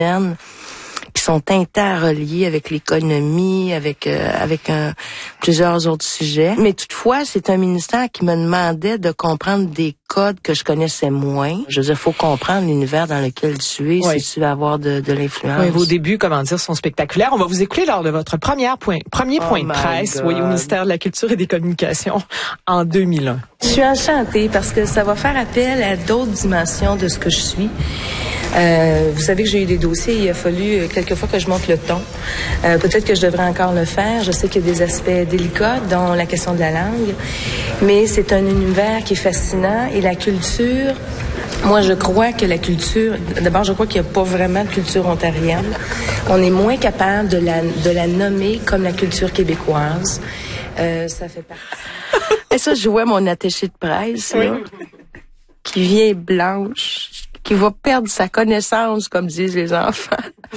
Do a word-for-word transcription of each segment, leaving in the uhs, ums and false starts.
qui sont interreliés avec l'économie, avec euh, avec euh, plusieurs autres sujets. Mais toutefois, c'est un ministère qui me demandait de comprendre des codes que je connaissais moins. Je veux dire, il faut comprendre l'univers dans lequel tu es oui. si tu veux avoir de, de l'influence. Oui, vos débuts, comment dire, sont spectaculaires. On va vous écouter lors de votre première point, premier oh point de presse oui, au ministère de la Culture et des Communications en deux mille un. Je suis enchantée parce que ça va faire appel à d'autres dimensions de ce que je suis. Euh, vous savez que j'ai eu des dossiers, il a fallu quelquefois que je monte le ton. Euh, peut-être que je devrais encore le faire. Je sais qu'il y a des aspects délicats, dont la question de la langue, mais c'est un univers qui est fascinant et la culture. Moi, je crois que la culture, d'abord, je crois qu'il n'y a pas vraiment de culture ontarienne. On est moins capable de la, de la nommer comme la culture québécoise. Euh, ça fait partie. Et ça, je vois mon attaché de presse, là, oui. qui vient blanche, qui va perdre sa connaissance, comme disent les enfants.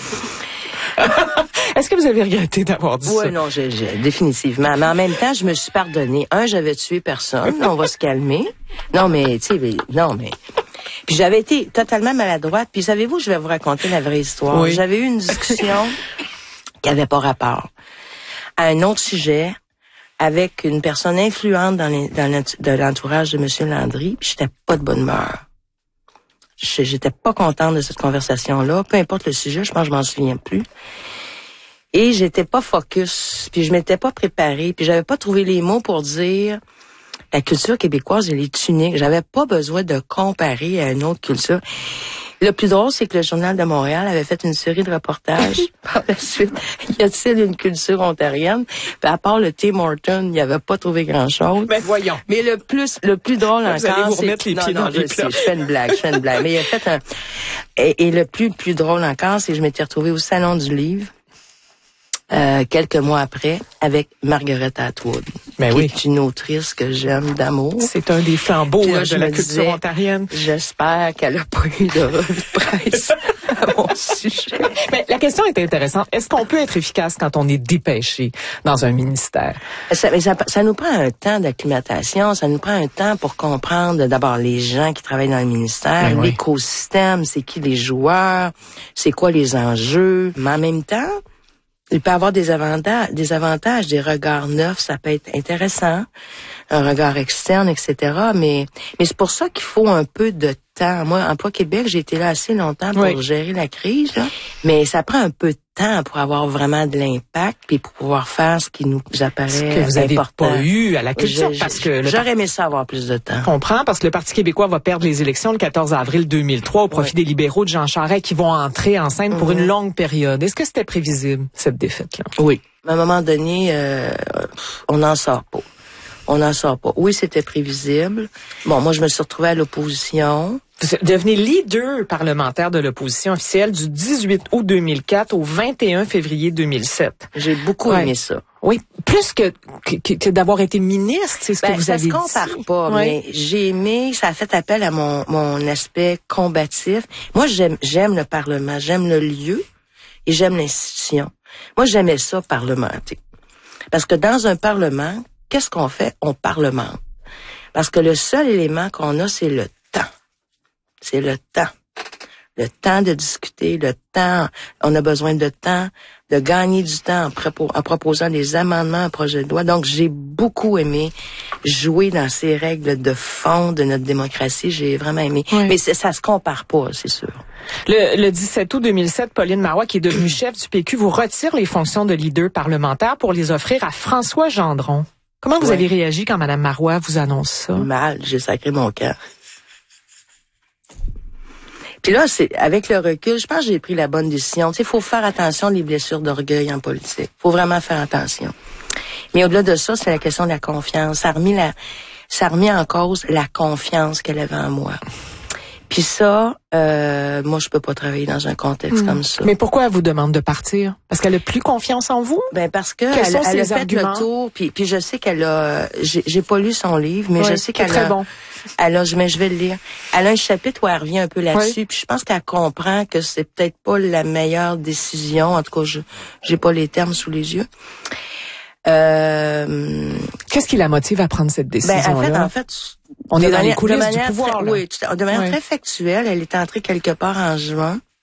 Est-ce que vous avez regretté d'avoir dit ouais, ça? Oui, non, j'ai, j'ai, définitivement. Mais en même temps, je me suis pardonnée. Un, j'avais tué personne. On va se calmer. Non, mais, tu sais, non, mais... Puis j'avais été totalement maladroite. Puis savez-vous, je vais vous raconter la vraie histoire. Oui. J'avais eu une discussion qui avait pas rapport à un autre sujet avec une personne influente dans, les, dans de l'entourage de M. Landry. Puis j'étais pas de bonne humeur. J'étais pas contente de cette conversation-là. Peu importe le sujet, je pense que je m'en souviens plus. Et j'étais pas focus, puis je m'étais pas préparée, puis j'avais pas trouvé les mots pour dire la culture québécoise, elle est unique. J'avais pas besoin de comparer à une autre culture. Le plus drôle, c'est que le Journal de Montréal avait fait une série de reportages. Par la suite, y a-t-il une culture ontarienne? Puis à part le Tim Horton, il n'y avait pas trouvé grand-chose. Ben voyons. Mais le plus, le plus drôle Là, encore, vous allez vous remettre c'est les pieds non, dans non, les je, plats. sais, je fais une blague, je fais une blague. Mais il a fait un et, et le plus, plus drôle encore, c'est que je m'étais retrouvée au Salon du Livre. Euh, quelques mois après, avec Margaret Atwood, ben qui oui. est une autrice que j'aime d'amour. C'est un des flambeaux là, de la culture disais, ontarienne. J'espère qu'elle n'a pas eu de revue de presse à mon sujet. Mais la question est intéressante. Est-ce qu'on peut être efficace quand on est dépêché dans un ministère? Ça, mais ça, ça nous prend un temps d'acclimatation, ça nous prend un temps pour comprendre d'abord les gens qui travaillent dans le ministère, ben oui. l'écosystème, c'est qui les joueurs, c'est quoi les enjeux. Mais en même temps, il peut avoir des avantages, des avantages, des regards neufs, ça peut être intéressant, un regard externe, et cetera. Mais, mais c'est pour ça qu'il faut un peu de temps. Moi, Emploi Québec, j'ai été là assez longtemps pour oui. gérer la crise, là. Mais ça prend un peu de temps pour avoir vraiment de l'impact puis pour pouvoir faire ce qui nous apparaît important. Ce que vous avez pas eu à la culture, je, parce que le j'aurais aimé ça avoir plus de temps. Je comprends, parce que le Parti québécois va perdre les élections le quatorze avril deux mille trois au profit oui. des libéraux de Jean Charest qui vont entrer en scène mm-hmm. pour une longue période. Est-ce que c'était prévisible, cette défaite-là? Oui. À un moment donné, euh, on n'en sort pas. On n'en sort pas. Oui, c'était prévisible. Bon, moi, je me suis retrouvée à l'opposition. Vous devenez leader parlementaire de l'opposition officielle du dix-huit août deux mille quatre au vingt et un février deux mille sept. J'ai beaucoup ouais. aimé ça. Oui, plus que, que, que d'avoir été ministre, c'est ce ben, que vous avez dit. Ça se compare pas, oui. mais j'ai aimé, ça a fait appel à mon, mon aspect combatif. Moi, j'aime, j'aime le Parlement, j'aime le lieu et j'aime l'institution. Moi, j'aimais ça, parlementer. Parce que dans un Parlement, qu'est-ce qu'on fait? On parlemente. Parce que le seul élément qu'on a, c'est le temps. C'est le temps. Le temps de discuter, le temps. On a besoin de temps, de gagner du temps en, propos, en proposant des amendements à un projet de loi. Donc, j'ai beaucoup aimé jouer dans ces règles de fond de notre démocratie. J'ai vraiment aimé. Oui. Mais ça se compare pas, c'est sûr. Le, le dix-sept août deux mille sept, Pauline Marois, qui est devenue chef du P Q, vous retire les fonctions de leader parlementaire pour les offrir à François Gendron. Comment vous ouais. avez réagi quand Mme Marois vous annonce ça? Mal, j'ai sacré mon cœur. Puis là, c'est avec le recul, je pense que j'ai pris la bonne décision. Tu sais, il faut faire attention des blessures d'orgueil en politique. Il faut vraiment faire attention. Mais au-delà de ça, c'est la question de la confiance. Ça a remis, la, ça a remis en cause la confiance qu'elle avait en moi. Puis ça, euh, moi, je peux pas travailler dans un contexte mmh. comme ça. Mais pourquoi elle vous demande de partir? Parce qu'elle a plus confiance en vous? Ben parce que elle, elle a fait arguments? le tour. Puis, puis je sais qu'elle a. J'ai, j'ai pas lu son livre, mais oui, je sais qu'elle très a. Bon. Elle a. Mais je vais le lire. Elle a un chapitre où elle revient un peu là-dessus. Oui. Puis je pense qu'elle comprend que c'est peut-être pas la meilleure décision. En tout cas, je j'ai pas les termes sous les yeux. Euh, Qu'est-ce qui la motive à prendre cette décision-là? Ben, en fait, en fait, on est dans les coulisses du pouvoir. Très, oui, de manière oui. très factuelle, elle est entrée quelque part en juin.